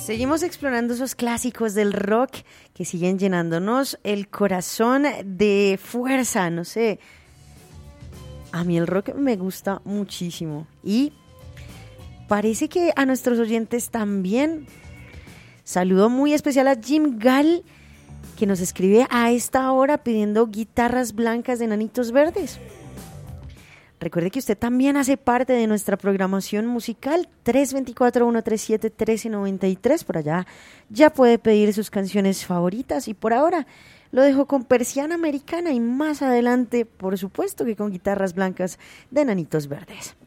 Seguimos explorando esos clásicos del rock que siguen llenándonos el corazón de fuerza, no sé. A mí el rock me gusta muchísimo y parece que a nuestros oyentes también. Saludo muy especial a Jim Gall, que nos escribe a esta hora pidiendo guitarras blancas de Enanitos Verdes. Recuerde que usted también hace parte de nuestra programación musical 324-137-1393. Por allá ya puede pedir sus canciones favoritas y por ahora lo dejo con Persiana Americana y más adelante, por supuesto que con guitarras blancas de Enanitos Verdes.